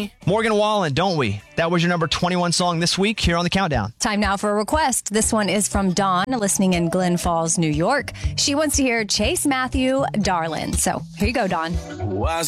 me. Morgan Wallen, Don't We? That was your number 21 song this week here on the Countdown. Time now for a request. This one is from Dawn, listening in Glen Falls, New York. She wants to hear Chase Matthew, Darlin'. So here you go, Dawn.